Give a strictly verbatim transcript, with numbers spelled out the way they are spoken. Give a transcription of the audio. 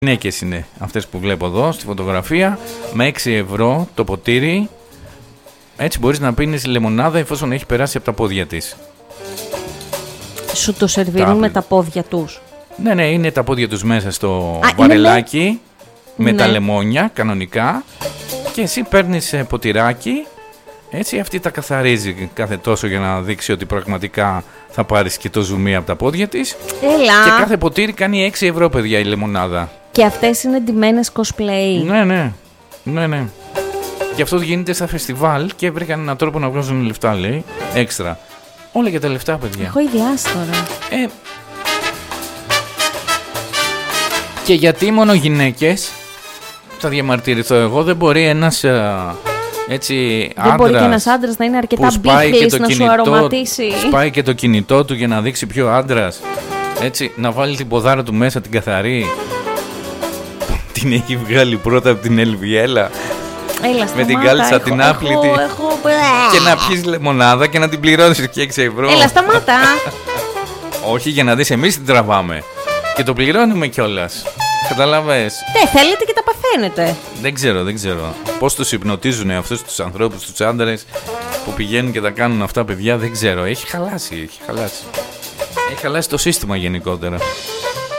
Γυναίκες είναι αυτές που βλέπω εδώ στη φωτογραφία. Με έξι ευρώ το ποτήρι. Έτσι μπορείς να πίνεις λεμονάδα εφόσον έχει περάσει από τα πόδια της. Σου το σερβίρουν με τα πόδια τους? Ναι, ναι, είναι τα πόδια τους μέσα στο Α, βαρελάκι με ναι. τα λεμόνια κανονικά. Και εσύ παίρνεις ποτηράκι. Έτσι αυτή τα καθαρίζει κάθε τόσο για να δείξει ότι πραγματικά θα πάρεις και το ζουμί από τα πόδια της. Έλα. Και κάθε ποτήρι κάνει έξι ευρώ, παιδιά, η λεμονάδα. Και αυτές είναι ντυμένες cosplay. Ναι, ναι, ναι, ναι. Και αυτό γίνεται στα φεστιβάλ και βρήκαν έναν τρόπο να βγάζουν λεφτά, λέει, έξτρα. Όλα για τα λεφτά, παιδιά. Έχω ιδιάσει τώρα. Ε, και γιατί μόνο γυναίκες, θα διαμαρτυρηθώ εγώ, δεν μπορεί ένας α, έτσι Δεν άντρας, μπορεί και ένας άντρας να είναι αρκετά μπίχλης να σου αρωματίσει. σπάει και το κινητό του για να δείξει πιο άντρας. Έτσι, να βάλει την ποδάρα του μέσα, την καθαρή. Την έχει βγάλει πρώτα από την Ελβιέλα. Έλα, με την κάλτσα έχω, την άπλητη. έχω, έχω... Και να πιεις λεμονάδα και να την πληρώσεις και έξι ευρώ. Έλα, σταμάτα. Όχι, για να δεις, εμείς την τραβάμε. Και το πληρώνουμε κιόλας. Καταλαβες. Ναι, θέλετε και τα παθαίνετε. Δεν ξέρω, δεν ξέρω. Πώς τους υπνοτίζουν αυτούς τους ανθρώπους, τους άντρες που πηγαίνουν και τα κάνουν αυτά, παιδιά, δεν ξέρω. Έχει χαλάσει, έχει χαλάσει. Έχει χαλάσει το σύστημα γενικότερα.